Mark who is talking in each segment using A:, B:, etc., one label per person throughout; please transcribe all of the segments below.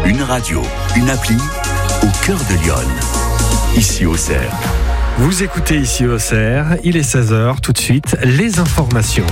A: Une radio, une appli, au cœur de Lyon. Ici Auxerre.
B: Vous écoutez ici Auxerre, il est 16h, tout de suite, les informations.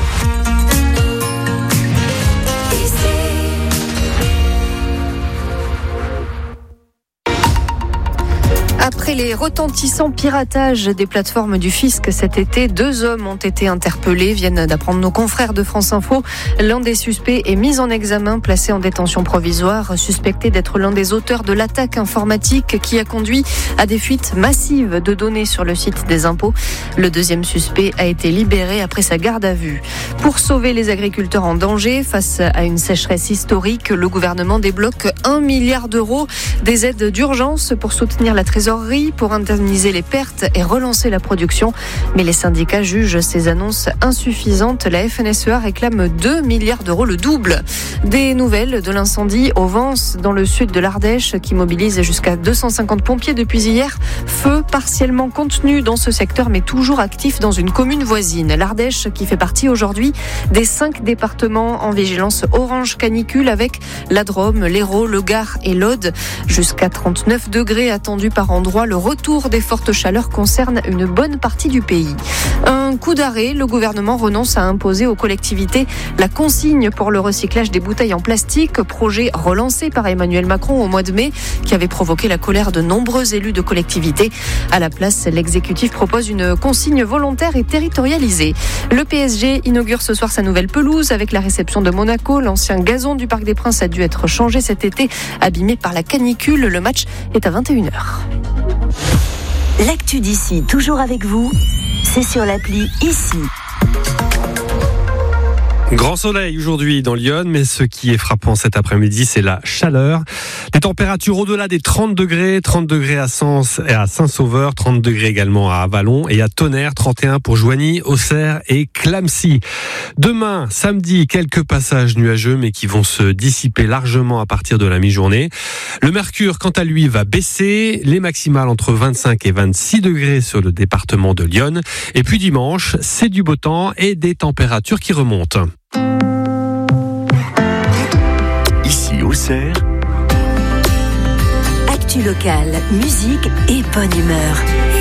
C: Après les retentissants piratages des plateformes du fisc cet été, 2 hommes ont été interpellés, viennent d'apprendre nos confrères de France Info. L'un des suspects est mis en examen, placé en détention provisoire, suspecté d'être l'un des auteurs de l'attaque informatique qui a conduit à des fuites massives de données sur le site des impôts. Le deuxième suspect a été libéré après sa garde à vue. Pour sauver les agriculteurs en danger face à une sécheresse historique, le gouvernement débloque 1 milliard d'euros des aides d'urgence pour soutenir la trésorerie, pour indemniser les pertes et relancer la production. Mais les syndicats jugent ces annonces insuffisantes. La FNSEA réclame 2 milliards d'euros, le double. Des nouvelles de l'incendie au Vence, dans le sud de l'Ardèche, qui mobilise jusqu'à 250 pompiers depuis hier. Feu partiellement contenu dans ce secteur, mais toujours actif dans une commune voisine. L'Ardèche, qui fait partie aujourd'hui des 5 départements en vigilance orange canicule, avec la Drôme, l'Hérault, le Gard et l'Aude. Jusqu'à 39 degrés attendus par endroit. Le retour des fortes chaleurs concerne une bonne partie du pays. Un coup d'arrêt, le gouvernement renonce à imposer aux collectivités la consigne pour le recyclage des bouteilles en plastique, projet relancé par Emmanuel Macron au mois de mai, qui avait provoqué la colère de nombreux élus de collectivités. À la place, l'exécutif propose une consigne volontaire et territorialisée. Le PSG inaugure ce soir sa nouvelle pelouse avec la réception de Monaco. L'ancien gazon du Parc des Princes a dû être changé cet été, abîmé par la canicule. Le match est à 21h.
D: L'actu d'ici, toujours avec vous, c'est sur l'appli Ici.
B: Grand soleil aujourd'hui dans Lyon, mais ce qui est frappant cet après-midi, c'est la chaleur. Des températures au-delà des 30 degrés à Sens et à Saint-Sauveur, 30 degrés également à Avallon et à Tonnerre, 31 pour Joigny, Auxerre et Clamecy. Demain, samedi, quelques passages nuageux, mais qui vont se dissiper largement à partir de la mi-journée. Le mercure, quant à lui, va baisser, les maximales entre 25 et 26 degrés sur le département de Lyon. Et puis dimanche, c'est du beau temps et des températures qui remontent.
A: Ici Auxerre.
D: Actu locale, musique et bonne humeur.